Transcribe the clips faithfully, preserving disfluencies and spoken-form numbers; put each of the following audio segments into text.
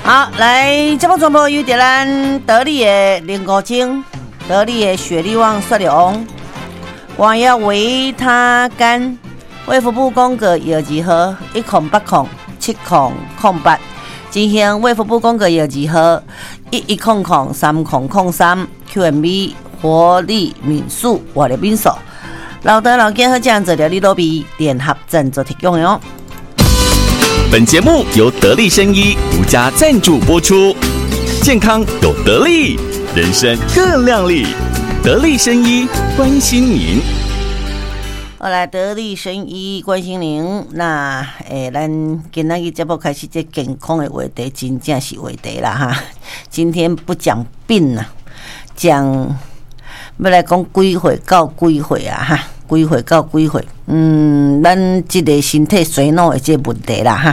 好，来，节目全部由咱得力的林国精、得力的雪力旺雪力旺、广药维他甘、卫福部公告药剂号一空八空七空空八，进行卫福部公告药剂号一一空空三空空三 Q M B 活力敏素活力敏素，老德老健和这样子的利多比联合赞助提供哟。 本节目由得力生医独家赞助播出，健康有得力，人生更亮丽。得力生医关心您。 好来，得力生医关心您。那诶，咱今仔日节目开始这健康的话题，真正是话题啦哈。今天不讲病啦，讲要来讲几岁到几岁啊哈。几岁到几岁？嗯，咱这个身体衰老的这个问题啦哈。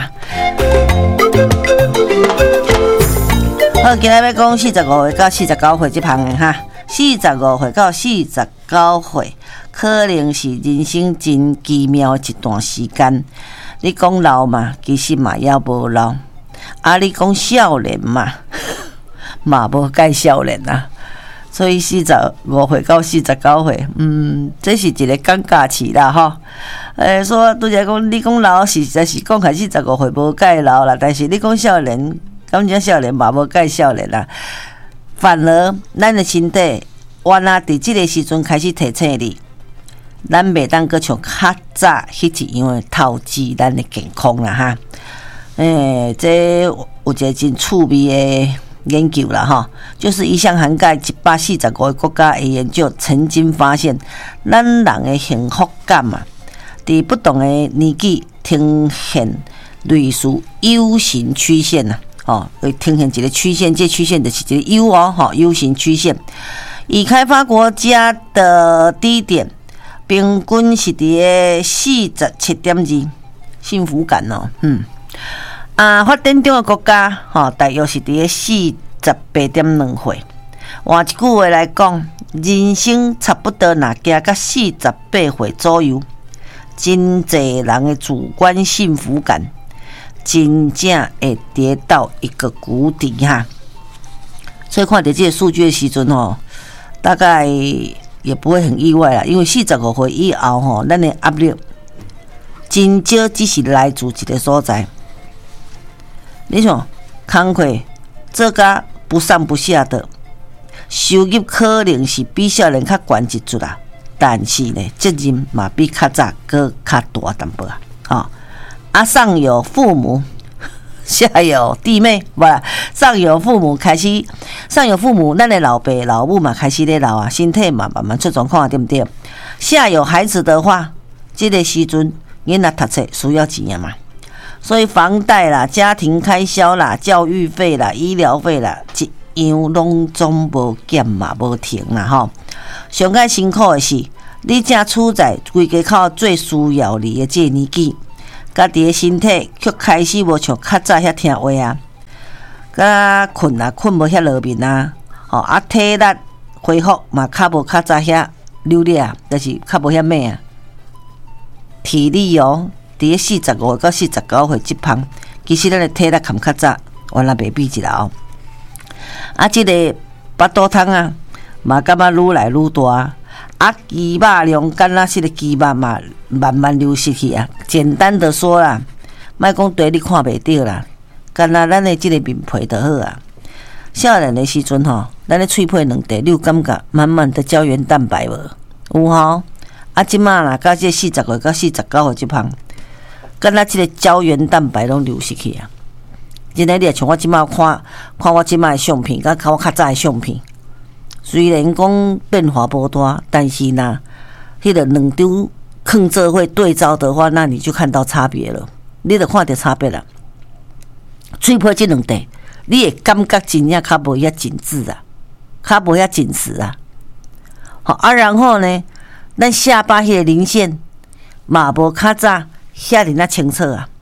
好，今日要讲四十五岁到四十九岁这项的哈。四十五岁到四十九岁，可能是人生真奇妙一段时间。你讲老嘛，其实嘛也无老；啊，你讲少年嘛，嘛无介少年啊。所以四十五岁到四十九岁，嗯，这是一个尴尬期啦，吼。诶、欸，说拄则讲，你讲老实在是讲，开四十五岁无介老啦，但是你讲少年，感觉少年嘛无介少年啦。反而咱的身体，原来伫即个时阵开始提醒你，咱袂当阁像较早迄一样透支咱的健康啦，哈。诶、欸，这有一个真趣味的研究啦哈，就是一项涵盖一百四十五个国家的研究，曾经发现，咱人的幸福感嘛，伫不同的年纪呈现类似 U 型曲线呐，哦，会呈现一个曲线，这曲线就是一个 U 哦，哈 ，U 型曲线。已开发国家的低点平均是伫四十七点二，幸福感哦，嗯。啊，发展中的国家，吼、哦，大约是伫四十八点二岁。换一句话来讲，人生差不多若加到四十八岁左右，真侪人的主观幸福感，真正会跌到一个谷底哈。所以看到这个数据的时阵吼，大概也不会很意外啦，因为四十五岁以后吼，咱的压力真少，只是来自一个所在。你想，工课做甲不上不下的，收入可能是比少年较悬一chút啦，但是呢，责任嘛比较早搁较大淡薄啊。哦，啊，上有父母，下有弟妹，不啦，上有父母开始，上有父母，咱的老爸老母嘛开始咧老啊，身体嘛慢慢出状况，对不对？下有孩子的话，这个时阵囡仔读册需要钱啊嘛。所以房贷啦、家庭开销啦、教育费啦、医疗费啦，一样拢总无减嘛，无停啦吼。上较辛苦的是，你正处在规家口最需要你的这个年纪，家己的身体却开始无像较早遐听话啊，甲困啊困无遐落眠啊，吼啊体力恢复嘛较无较早遐溜力啊，就是较无遐咩啊，体力哦。伫咧四十五到四十九岁这项，其实咱的体力含较早，原来袂比一老。啊，即、这个巴肚汤啊，嘛感觉愈来愈大。啊，肌肉量敢若是个肌肉嘛，慢慢流失去啊。简单的说啦，莫讲对你看袂到啦，敢若咱的即个面皮就好啊。少年的时阵吼，咱的喙皮两块，你有感觉满满的胶原蛋白无？有吼。啊，即马啦，到这四十岁到四十九岁这项。敢若即个胶原蛋白拢流失去啊！真诶，你也像我即摆看看我即摆诶相片，甲看我较早诶相片，虽然讲变化无大，但是呐，迄个两张放做伙对照的话，那你就看到差别了，你就看到差别啦。喙皮即两块，你会感觉真正较无遐紧致啊，较无遐紧实啊。好啊，然后呢，咱下巴迄个零线嘛无较早。遐尔那清澈啊！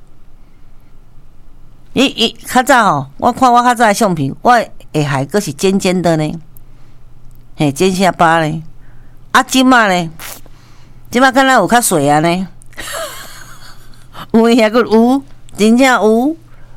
伊伊较早吼，我看我较早的相片，我下海阁是尖尖的呢，嘿尖下巴呢。啊，即马呢，即马敢若有较水啊呢，有遐个有，真正有。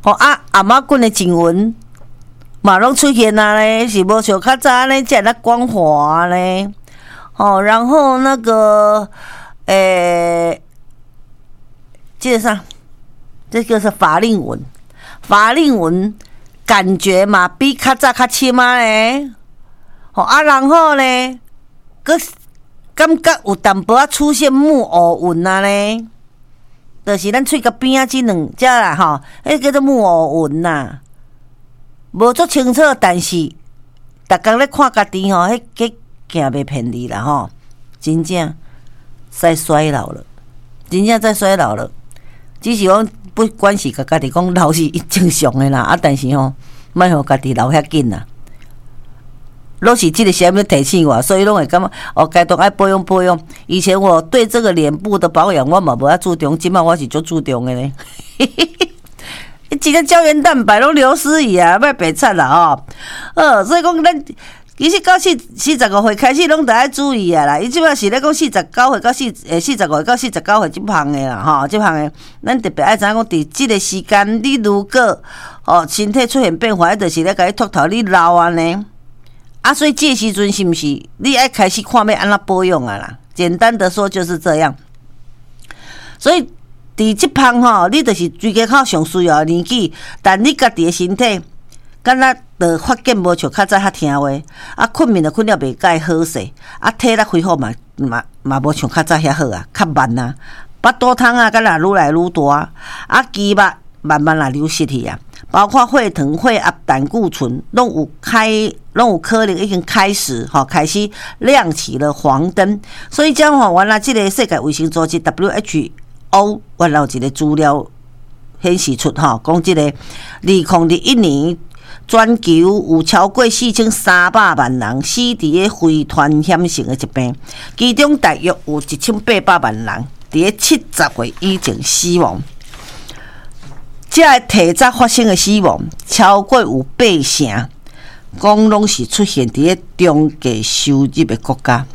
吼啊，阿嬷滚的经文嘛拢出现啊咧，是无像较早咧遮那光滑咧。哦，然后那个诶，接着上，这个是法令纹，法令纹感觉嘛比较早较深啊咧。吼啊，然后咧，佮感觉有淡薄仔出现木偶纹啊咧。就是咱喙角边啊，即两只啦吼，迄叫做木偶纹呐，无足清楚，但是逐工咧看家己吼，迄迄行袂骗你啦吼，真正在衰老了，真正在衰老了。只是讲不管是甲家己讲老是正常诶啦，啊，但是吼，莫互家己老遐紧啦。拢是这个时候要提醒我，所以拢会感觉哦，该都爱保养保养。以前我对这个脸部的保养我嘛无遐注重，今麦我是足注重的呢。这个胶原蛋白拢流失去啊，莫白惨啦哦。呃，所以讲咱其实到四四十五岁开始拢得爱注意啊啦。伊即摆是咧讲四十九岁到四诶四十五岁到四十九岁即项的啦吼，即项的咱特别爱知影讲，伫即个时间，你如果哦身体出现变化，迄就是咧甲你秃头，你老啊呢。啊，所以这时阵是毋是你爱开始看要安怎保养啊啦？简单的说就是这样。所以伫即项吼，你就是追加靠上需要的年纪，但你家己的身体，敢若着发现无像较早较听话，啊，困眠就困了袂介好势，啊，体力恢复嘛嘛嘛无像较早遐好啊，较慢啊，腹肚痛啊，敢若愈来愈大，啊，肌肉慢慢啊流失去啊。包括血糖、血压、胆固醇，拢有开，拢有可能已经开始哈，开始亮起了黄灯。所以讲吼，原来这个世界卫生组织 W H O 原来有一个资料显示出哈，讲这个二零二一年全球有超过四千三百万人死伫个非传染性的疾病，其中大约有一千八百万人伫个七十岁以前死亡。这个提早发生的死亡超过有八成，讲拢是出现伫个中低收入的国家。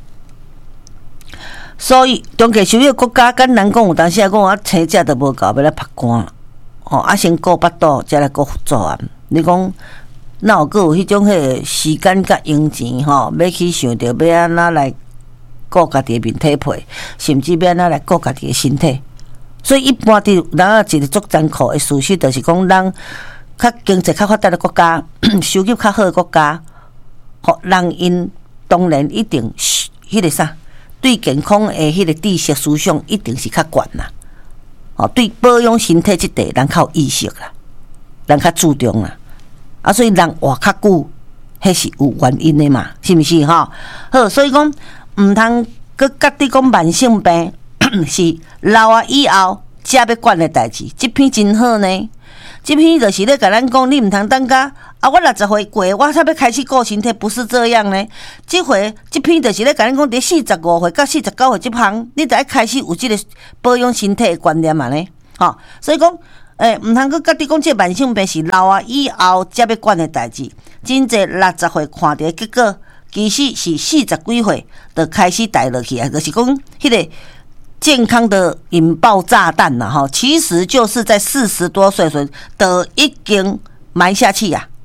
所以中低收入的国家，敢人讲有当时啊讲啊，生食都无够，要来拍汗，吼啊先顾腹肚，才来顾作案。你讲哪有个有迄种迄时间甲用钱吼，要去想着要安怎来顾家己的面体皮，甚至要安怎来顾家己的身体。所以一般伫人啊，一个足艰苦的事实，就是讲人较经济较发达的国家，收入较好的国家，吼，人因当然一定迄个啥，对健康的迄个知识思想一定是较悬啦。哦，对保养身体这块，人较有意识啦，人较注重啦。啊，所以人活较久，迄是有原因的嘛，是毋是吼？好，所以讲毋通佮觉得讲慢性病。是老啊以后才要管的代志，这篇真好呢。这篇就是咧甲咱讲，你毋通等甲啊，我六十岁过，我才要开始顾身体，不是这样呢。这回这篇就是咧甲咱讲，伫四十五岁到四十九岁这项，你就要开始有这个保养身体的观念嘛呢。吼，所以讲，诶，毋通佮觉得讲这慢性病是老啊以后才要管的代志。真侪六十岁看到结果，其实是四十几岁就开始带落去啊，就是讲迄个。健康的引爆炸弹呐，哈，其实就是在四十多岁时都已经埋下去呀、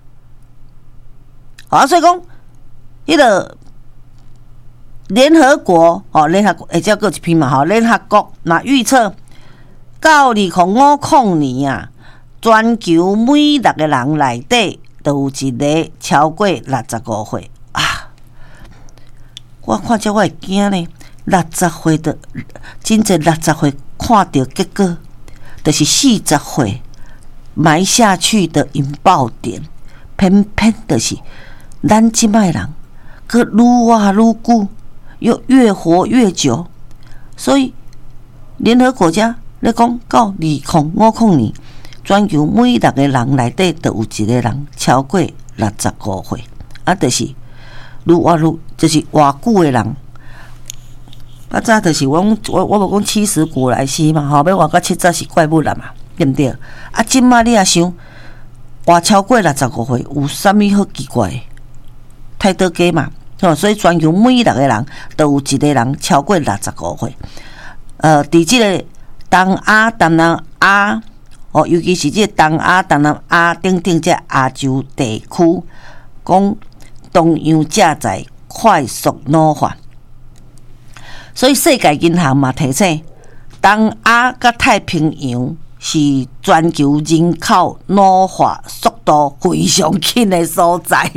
啊。好，所以讲，迄个联合国哦，联合国诶，叫过一篇嘛，哈，联合国嘛预测到二零五零年啊，全球每六个人内底都有一个超过六十五岁啊。我看这我会惊呢。六十岁的，真侪六十岁看到结果，就是四十岁埋下去的引爆点，偏偏就是咱即摆人，佮愈活愈久，又越活越久。所以联合国家咧讲，到二零五零年，全球每六个人内底都有一个人超过六十五岁，啊，就是愈活愈，就是活久的人。啊，早就是我我我无讲七十古来稀嘛，吼，要活到七十是怪物啦嘛，对毋对？啊，即马你也想活超过六十五岁，有啥物好奇怪的？太多假嘛，吼，所以全球每六个人都有一个人超过六十五岁。呃，伫即个东亚、东南亚， 哦，尤其是这东亚、东南亚等等这亚洲地区，讲东洋正在快速老化，所以世界银行嘛提醒，东亚甲太平洋是全球人口老化速度非常紧的所在。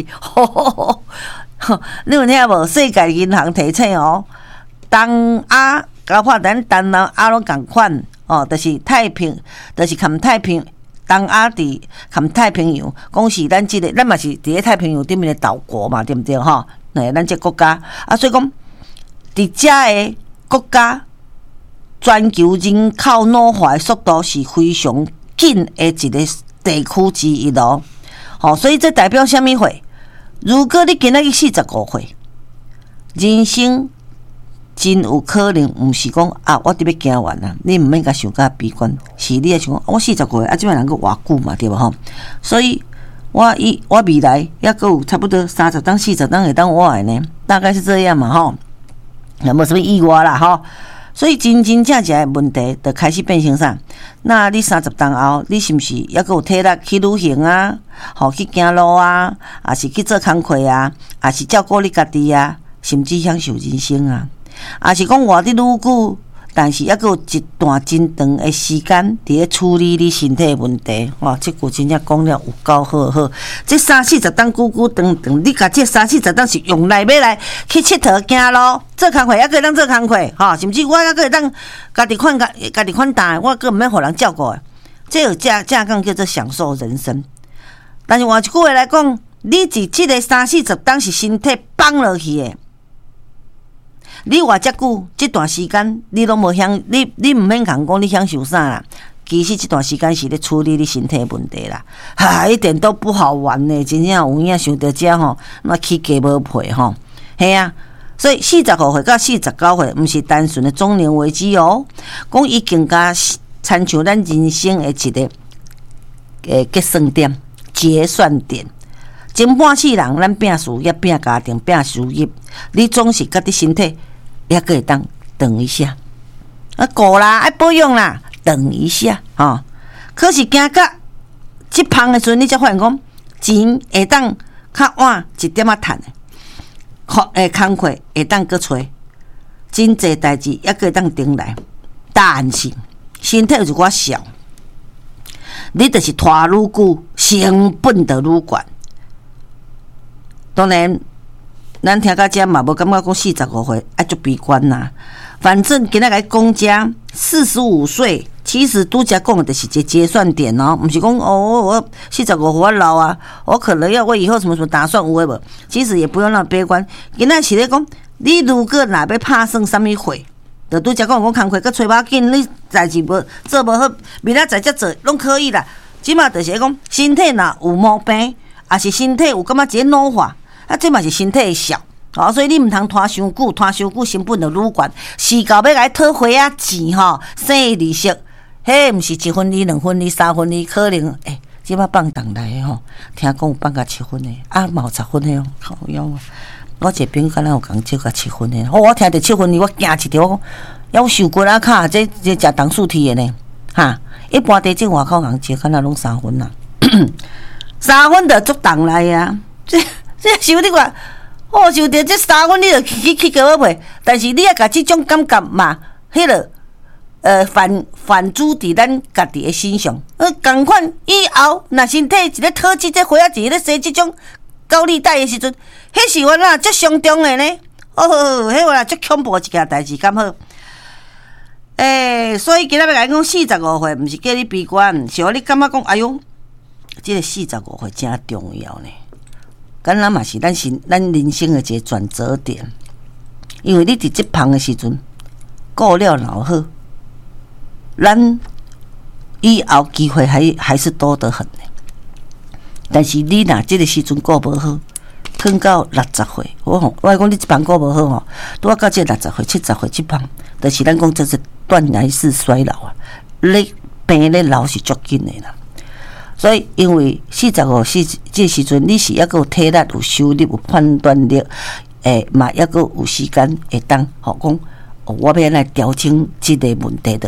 你有听无？世界银行提醒哦，东亚搞破咱东南亚拢共款哦，就是太平，就是含太平东亚伫含太平洋，讲是咱即、这个，咱嘛是伫咧太平洋顶面的岛国嘛，对不对吼？诶，咱这国家啊，所以讲伫遮的国家，全球人口老化的速度是非常紧的一个地区之一咯。吼、哦，所以这代表啥物货？如果你今仔日四十五岁，人生真有可能毋是讲啊，我伫要行完啦，你毋免甲想甲悲观，是你也想讲，我四十岁啊，即摆人个偌久嘛，对无吼？所以我以我未来也阁有差不多三十当、四十当会当活的呢，大概是这样嘛吼，也无什么意外啦吼。所以真真正正的问题就开始变成啥？那你三十当后，你是毋是还阁有体力去旅行啊？吼，去行路啊？还是去做工课啊？还是照顾你家己啊？甚至享受人生啊？也是讲活得愈久，但是还阁有一段真长的时间伫咧处理你身体的问题。哇，这句真正讲了有够好好。这三四十当久久长长，你甲这三四十当是用来要来去佚佗行路，做工课还可以当做工课，吼，甚至我还可以当家己款家家己款大，我根本免互人照顾的。这有正正讲叫做享受人生。但是换一句话来讲，你伫即个三四十当是身体放落去的。你活遮久，这段时间你拢无享，你你毋免讲讲你享受啥啦。其实这段时间是咧处理你身体的问题啦，哈，一点都不好玩呢。真正有影想到遮吼，那起价无配吼，系啊。所以四十五岁到四十九岁，毋是单纯的中年危机哦，讲伊更加参像咱人生的一个诶结算点、结算点。前半世人，咱拼事业、拼家庭、拼事业，你总是甲你身体也可以当等一下，啊，顾啦，爱保养啦，等一下吼、哦。可是行到即芳的时阵，你才发现讲钱会当较晚一点仔趁的，诶，工课会当搁找，真济代志也可以当顶来，但是身体有一寡小，你就是拖愈久，成本就愈悬。当然，咱听到这嘛，无感觉讲四十五岁啊，足悲观呐。反正今仔来讲遮四十五岁，其实拄则讲的就是一个结算点哦，毋是讲哦，我四十五岁我老啊，我可能要我以后什么什么打算有诶无？其实也不用那么悲观。今仔是咧讲，你如果若要拍算啥物货，就拄则讲讲工课搁找把紧，你代志无做无好，明仔载才做拢可以啦。即码就是讲身体若有毛病，也是身体有感觉一个老化。啊，这嘛是身体的小，哦，所以你毋通拖伤久，拖伤久成本就愈悬。是到要来讨花仔钱吼，生利息，迄毋是一分利、两分利、三分利，可能诶，欸，即摆放档来的吼，听讲有放甲七分的，啊，嘛有十分的哦，靠腰啊！我一个朋友敢若有讲借甲七分的，哦，我听着七分的，我惊一条，我讲要受骨啊卡，这这食糖素体的呢，哈，一般伫这外口人借敢若拢三分啦，三分就足重来啊，这。这想你看，哦，想着这三分你就去去给我赔，但是你也甲这种感觉嘛，迄个呃反反诸伫咱家己的身上，呃，共款以后若身体一咧讨这这花仔钱咧洗这种高利贷的时阵，迄是我啦足伤重的呢，哦，迄我啦足恐怖一件代志，敢好？诶、欸，所以今仔要来讲四十五岁，毋是叫你悲观，是互你感觉讲，哎哟，这个四十五岁真重要呢。敢若嘛是咱是咱人生的一个转折点，因为你伫即旁的时阵顾了老好，咱以后机会还还是多得很的。但是你若即个时阵顾无好，等到六十岁，我我讲你即旁顾无好吼，拄啊到这六十岁、七十岁即旁，就是咱讲这是断崖式衰老啊！你病咧老是足紧的啦。所以，因为四十五岁这时阵，你是抑个有体力、有收入、有判断力，诶，嘛抑个有时间会当，吼讲，我要来调整这个问题的对。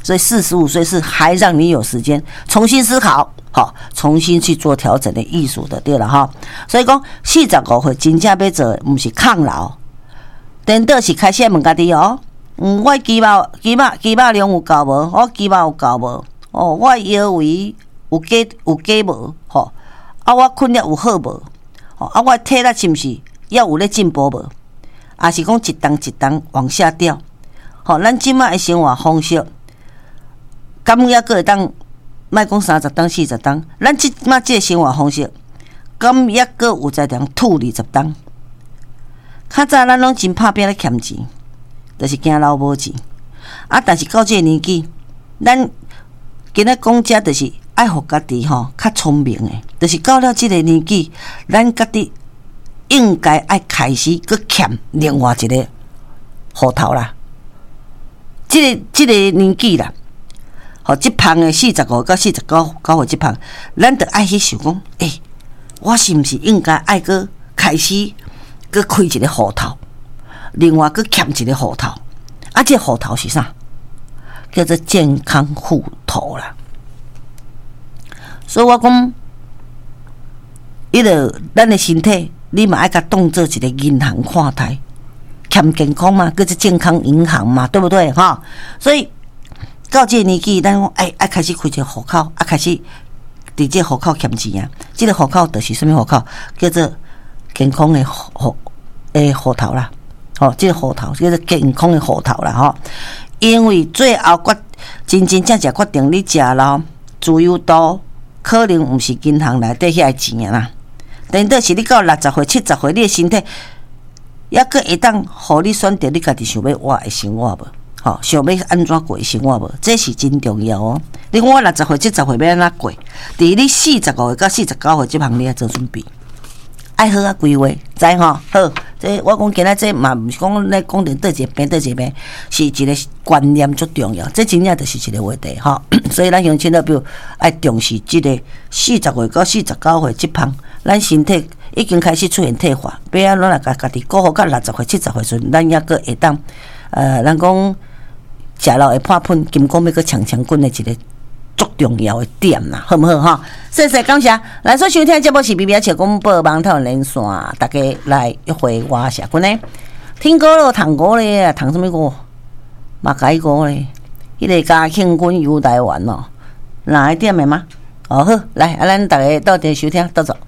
所以四十五岁是还让你有时间重新思考，好，重新去做调整的艺术的对了哈。所以讲四十五岁真正要做，不是抗老，颠倒是开始问家己哦，嗯，我肌肉肌肉肌肉量有够无？我肌肉有够无？哦，我腰围有加有加无？吼，啊，我困了有好无？吼，啊，我体力是毋是也有咧进步无？啊，是讲一档一档往下掉？吼，咱即摆的生活方式，敢抑个会当？莫讲三十档、四十档，咱即摆即个生活方式，敢抑个有在通吐二十档？较早咱拢真拍拼咧欠钱，就是惊老无钱。啊，但是到即个年纪，咱今仔讲遮就是爱互家己吼较聪明诶，就是到了即个年纪，咱家己应该爱开始佮欠另外一个户头啦。即、這个即、這个年纪啦。吼，即胖诶，四十五到四十九九岁即胖，咱着爱去想讲，诶、欸，我是毋是应该爱个开始个开一个户头，另外个欠一个户头，啊，这户头是啥？叫做健康户头啦。所以我讲，伊个咱诶身体，你嘛爱甲当做一个银行看待，欠健康嘛，叫做健康银行嘛，对不对？哈，所以。到这个年纪，咱讲哎，爱开始开一个户口，啊，开始伫这户口欠钱啊。这个户口就是什么户口？叫做健康的户诶户头啦。吼、哦，这个户头叫做健康的户头啦。吼、哦，因为最后决真真正正决定你食咯，自由度可能毋是银行内底遐钱啦。等到是你到六十岁、七十岁，你的身体抑个会当互你选择你家己想要活的生活无？吼，想要安怎过生活无？这是真重要哦。你讲我六十岁、七十岁要安怎过？伫你四十五岁到四十九岁这项，你要做准备，爱好啊规划，知吼？好，这我讲今仔这嘛毋是讲咧讲伫倒一个边倒一个边，是一个观念最重要。这真正就是一个话题吼。所以咱乡亲的比如爱重视这个四十岁到四十九岁这项，咱身体已经开始出现退化，要安怎来家家己过好到六十岁、七十岁时，咱抑个会当呃，咱讲。食了会破喷，金光要个强强滚的一个足重要的点啦，好唔好哈？谢谢感谢，来所收听节目是 B B 笑广播网头连线，大家来一回我社群呢，听歌咯，唱歌咧，唱什么歌？马改歌咧，迄个嘉庆君游台湾哦，哪一点的吗？哦好，来，啊，咱大家到底收听，到走。